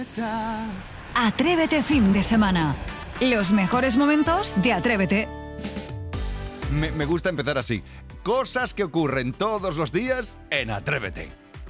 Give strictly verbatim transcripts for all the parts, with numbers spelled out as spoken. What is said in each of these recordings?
Atrévete fin de semana. Los mejores momentos de Atrévete. Me, me gusta empezar así. Cosas que ocurren todos los días en Atrévete.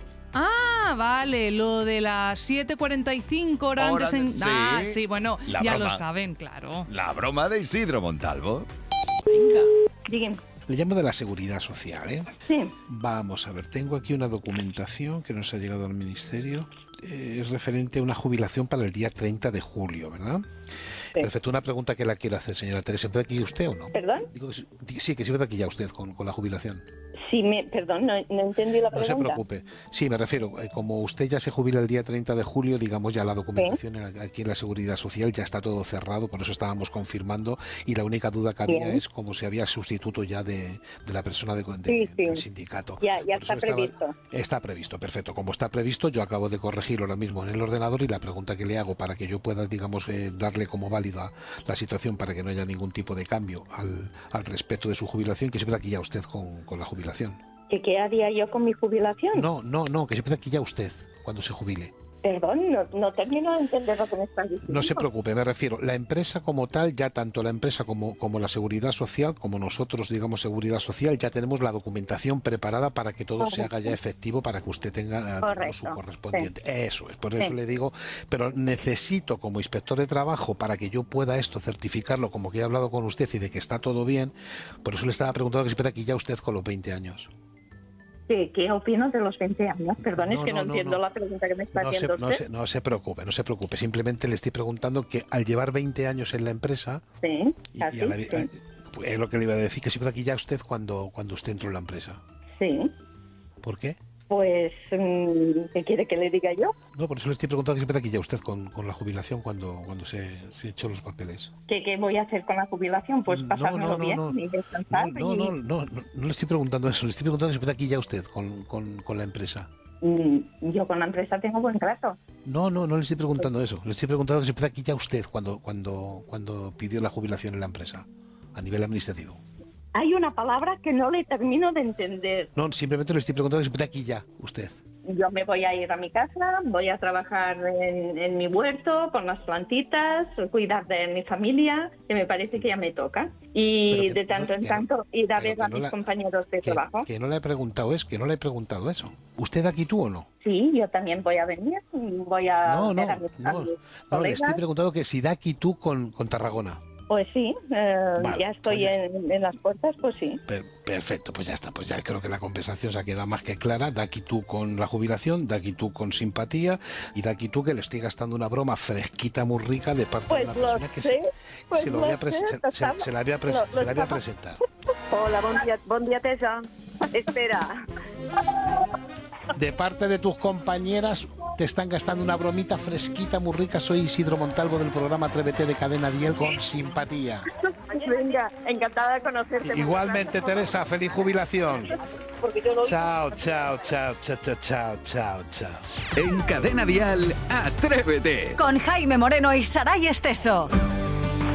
Ah, vale, lo de las siete cuarenta y cinco horas Hora antes en... de- Ah, sí. sí, bueno, La ya broma. lo saben, claro. La broma de Isidro Montalvo. Venga. Dígame. Le llamo de la Seguridad Social, ¿eh? Sí. Vamos a ver, tengo aquí una documentación que nos ha llegado al Ministerio. Eh, es referente a una jubilación para el día treinta de julio, ¿verdad? Sí. Perfecto, una pregunta que la quiero hacer, señora Teresa. ¿Empieza aquí usted o no? ¿Perdón? Digo que sí, di- sí, que sí empieza aquí ya usted con, con la jubilación. Sí, me, perdón, no, no entendí la No pregunta. se preocupe. Sí, me refiero, eh, como usted ya se jubila el día treinta de julio, digamos ya la documentación en la- aquí en la Seguridad Social ya está todo cerrado, por eso estábamos confirmando y la única duda que había Bien. es como si había sustituto ya de, de la persona de, de- Sí, sí. del sindicato. Ya, ya Por eso está estaba- previsto. Está previsto, perfecto. Como está previsto, yo acabo de corregirlo ahora mismo en el ordenador y la pregunta que le hago para que yo pueda, digamos, eh, darle como válida la situación para que no haya ningún tipo de cambio al, al respecto de su jubilación, que se pueda aquí ya usted con, con la jubilación. ¿Que qué haría yo con mi jubilación? No, no, no, que se pueda aquí ya usted cuando se jubile. Perdón, no, no termino de entender lo que me estás diciendo. No se preocupe, me refiero, la empresa como tal, ya tanto la empresa como, como la Seguridad Social, como nosotros, digamos, Seguridad Social, ya tenemos la documentación preparada para que todo se haga ya efectivo, para que usted tenga, digamos, su Correcto, correspondiente. Eso es, por eso Sí. le digo, pero necesito como inspector de trabajo, para que yo pueda esto certificarlo, como que he hablado con usted y de que está todo bien, por eso le estaba preguntando que se espera aquí ya usted con los veinte años. ¿Qué, ¿Qué opino de los veinte años? Perdón, No, es que no, no, no, entiendo no. la pregunta que me está No se, haciendo no, usted. se, no se preocupe, no se preocupe, simplemente le estoy preguntando que al llevar veinte años en la empresa, Sí, Y, así, y a la- sí. a- es lo que le iba a decir, que se puede aquí ya usted cuando, cuando usted entró en la empresa. Sí. ¿Por qué? Pues, mm, ¿qué quiere que le diga yo? No, por eso le estoy preguntando que se puede aquí ya usted con, con la jubilación cuando, cuando se, se echó los papeles. ¿Qué, ¿Qué voy a hacer con la jubilación? Pues No, pasármelo no, no, bien no. y descansar. No, y- no, no, no, no, no le estoy preguntando eso, le estoy preguntando que se puede aquí ya usted con, con, con la empresa. Mm, Yo con la empresa tengo buen trato. No, no, no le estoy preguntando eso, le estoy preguntando que se puede aquí ya usted cuando, cuando, cuando pidió la jubilación en la empresa, a nivel administrativo. Hay una palabra que no le termino de entender. No, simplemente le estoy preguntando que se puede aquí ya usted. Yo me voy a ir a mi casa, voy a trabajar en, en mi huerto, con las plantitas, cuidar de mi familia, que me parece que ya me toca. Y Pero que de tanto no- en que no- tanto ir a pero ver que a no mis la- compañeros de Que, trabajo. que no le he preguntado eso, que no le he preguntado eso. ¿Usted aquí tú o no? Sí, yo también voy a venir, voy a No, no, ver a mis, a no, mis no, le colegas. estoy preguntando que si da aquí tú con, con Tarragona. Pues sí, eh, Vale, ya estoy pues ya en, en las puertas, pues sí. Per- perfecto, pues ya está, pues ya creo que la conversación se ha quedado más que clara. Da aquí tú con la jubilación, da aquí tú con simpatía y da aquí tú que le estoy gastando una broma fresquita muy rica de parte Pues de una lo persona que sé, se, pues se lo lo voy a pres- sé, se, lo se- estamos- se la voy a, pres- lo- lo se la voy a estamos- presentar. Hola, bon dia, bon dia, Teresa. Espera. De parte de tus compañeras te están gastando una bromita fresquita muy rica. Soy Isidro Montalvo del programa Atrévete de Cadena Diel con simpatía. Venga, encantada de conocerte. Igualmente, Teresa, feliz jubilación. Porque yo lo Chao, chao, chao, chao, chao, chao, chao, chao. En Cadena Dial, Atrévete. Con Jaime Moreno y Saray Esteso.